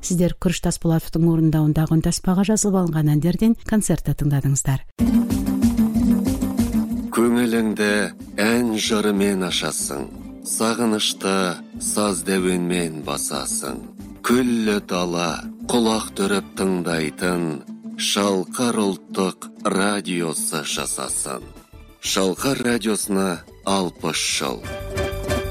Сиздер Күрүш Тасболатовдун орундауындагы таспага жазылып алынган әндерден концертти тыңдадыңыздар. Көңіліңді ән жырымен ашасың, сағынышты саз дәуенмен басасың. Күллі дала құлақ түріп тыңдайтын Шалқар ұлттық радиосы жасасын. Шалқар радиосына 60 жыл.